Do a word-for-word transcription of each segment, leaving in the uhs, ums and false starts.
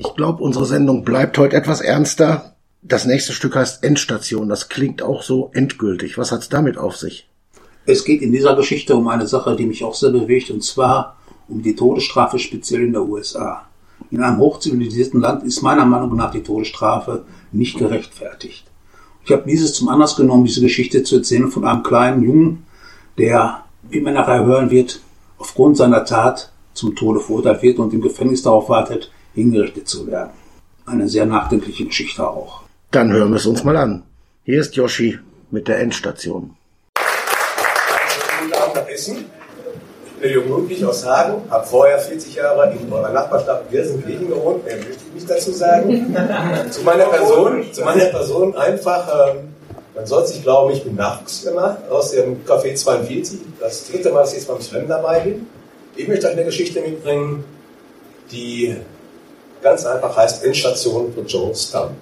Ich glaube, unsere Sendung bleibt heute etwas ernster. Das nächste Stück heißt Endstation. Das klingt auch so endgültig. Was hat's damit auf sich? Es geht in dieser Geschichte um eine Sache, die mich auch sehr bewegt, und zwar um die Todesstrafe speziell in der U S A. In einem hochzivilisierten Land ist meiner Meinung nach die Todesstrafe nicht gerechtfertigt. Ich habe dieses zum Anlass genommen, diese Geschichte zu erzählen von einem kleinen Jungen, der, wie man nachher hören wird, aufgrund seiner Tat zum Tode verurteilt wird und im Gefängnis darauf wartet, hingerichtet zu werden. Eine sehr nachdenkliche Geschichte auch. Dann hören wir es uns mal an. Hier ist Yoshi mit der Endstation. Guten Abend nach Essen. Ich bin Jürgen Ludwig aus Hagen, habe vorher vierzig Jahre in eurer Nachbarstadt Gelsenkirchen gewohnt. Mehr möchte ich nicht dazu sagen. zu meiner Person, zu meiner Person einfach, ähm, man soll sich glauben, ich bin Nachwuchs gemacht aus dem Café zweiundvierzig. Das dritte Mal, dass ich jetzt beim Slam dabei bin. Ich möchte euch eine Geschichte mitbringen, die ganz einfach heißt Endstation für Joe Stump.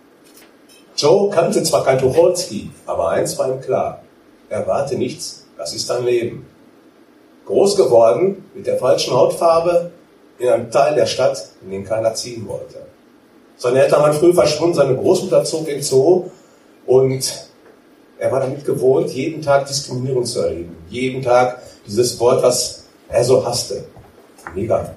Joe kannte zwar kein Tucholsky, aber eins war ihm klar: Erwarte nichts, das ist dein Leben. Groß geworden, mit der falschen Hautfarbe, in einem Teil der Stadt, in den keiner ziehen wollte. Seine Eltern waren früh verschwunden, seine Großmutter zog in den Zoo und er war damit gewohnt, jeden Tag Diskriminierung zu erleben. Jeden Tag dieses Wort, was er so hasste. Mega.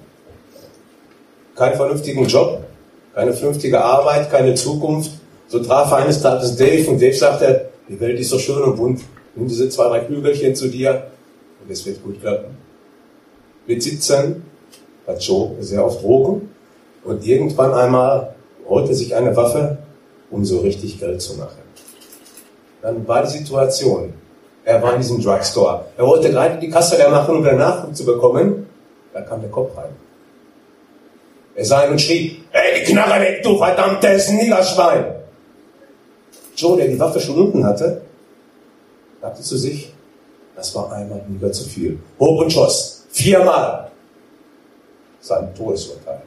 Keinen vernünftigen Job, keine vernünftige Arbeit, keine Zukunft. So traf er eines Tages Dave und Dave sagte, die Welt ist so schön und bunt. Nimm diese zwei, drei Kügelchen zu dir und es wird gut klappen. Mit siebzehn hat Joe sehr oft Drogen und irgendwann einmal holte sich eine Waffe, um so richtig Geld zu machen. Dann war die Situation, er war in diesem Drugstore. Er wollte gerade die Kasse leer machen, um den Nachdruck zu bekommen. Da kam der Kopf rein. Er sah ihn und schrie, ey, die Knarre weg, du verdammtes Niggerschwein! Joe, der die Waffe schon unten hatte, dachte zu sich, das war einmal Niger zu viel. Hob und schoss. Viermal. Sein Todesurteil.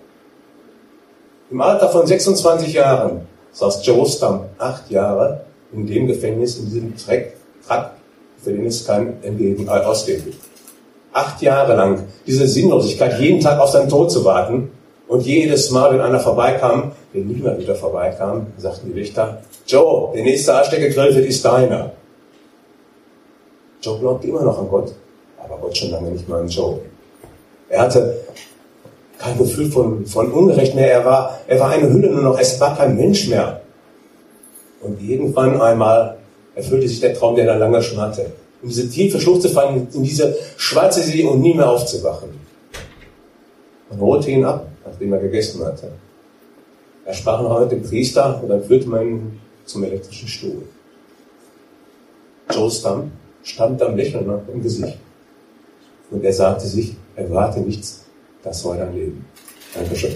Im Alter von sechsundzwanzig Jahren saß Joe Stump acht Jahre in dem Gefängnis, in diesem Dreck, Track, für den es kein Entgegen, äh, Ausweg gibt. Acht Jahre lang diese Sinnlosigkeit, jeden Tag auf seinen Tod zu warten. Und jedes Mal, wenn einer vorbeikam, der nicht mehr wieder vorbeikam, sagten die Wächter, Joe, der nächste Arsch, der gegrillt wird, ist deiner. Joe glaubte immer noch an Gott, aber Gott schon lange nicht mehr an Joe. Er hatte kein Gefühl von, von Unrecht mehr, er war, er war eine Hülle nur noch, es war kein Mensch mehr. Und irgendwann einmal erfüllte sich der Traum, den er lange schon hatte. In diese tiefe Schlucht zu fallen, in diese schwarze See und nie mehr aufzuwachen. Man holte ihn ab, nachdem er gegessen hatte. Er sprach noch mit dem Priester und dann führte man ihn zum elektrischen Stuhl. Joe Stump stand am Lächeln noch im Gesicht. Und er sagte sich, erwarte nichts, das war dein Leben. Dankeschön.